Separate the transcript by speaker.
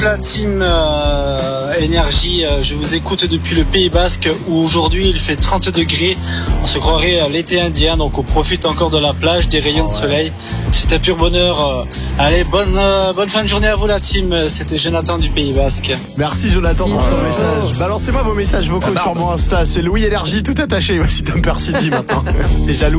Speaker 1: la team Énergie, je vous écoute depuis le Pays Basque où aujourd'hui il fait 30 degrés. On se croirait à l'été indien, donc on profite encore de la plage, des rayons de soleil. C'est un pur bonheur. Allez, bonne fin de journée à vous la team. C'était Jonathan du Pays Basque.
Speaker 2: Merci Jonathan pour ton message. Balancez-moi vos messages vocaux sur mon Insta. C'est Louis Énergie tout attaché. Voici Dumper City maintenant. T'es jaloux?